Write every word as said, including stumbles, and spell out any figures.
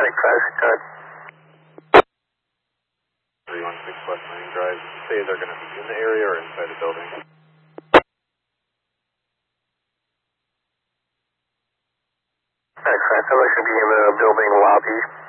Take five, good. three one six West Main Drive. Say they're going to be in the area or inside the building? Excellent. So they should be in the building lobby.